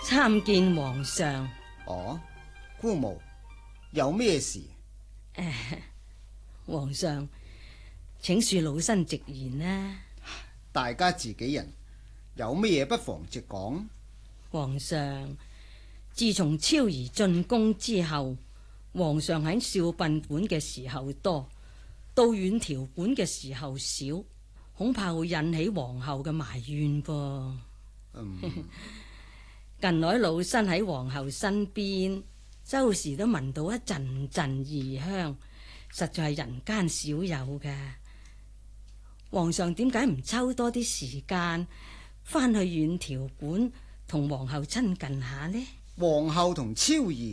參見皇上。 哦，姑母有咩事？ 皇上，請恕老身直言啦。 大家自己人，有咩嘢不妨直講。 皇上，自從超兒進宮之後，皇上喺少賓館嘅時候多，到遠條館嘅時候少，恐怕會引起皇后嘅埋怨噃。近來老身喺皇后身邊，周時都聞到一陣陣異香，實在係人間少有㗎。皇上點解唔抽多啲時間返去遠條館同皇后親近下呢？ 皇后同超兒